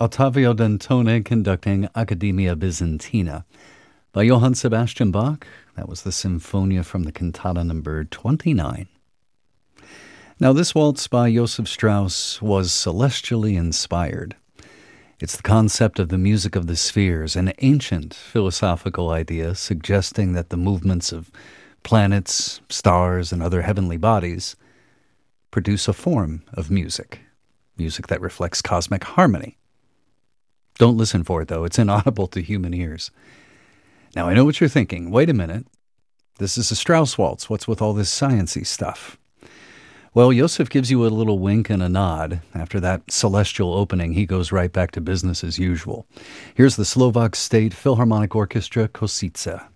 Ottavio Dantone conducting Accademia Byzantina by Johann Sebastian Bach. That was the Sinfonia from the cantata number 29. Now, this waltz by Joseph Strauss was celestially inspired. It's the concept of the music of the spheres, an ancient philosophical idea suggesting that the movements of planets, stars, and other heavenly bodies produce a form of music that reflects cosmic harmony. Don't listen for it, though. It's inaudible to human ears. Now, I know what you're thinking. Wait a minute. This is a Strauss waltz. What's with all this science-y stuff? Well, Joseph gives you a little wink and a nod. After that celestial opening, he goes right back to business as usual. Here's the Slovak State Philharmonic Orchestra, Košice.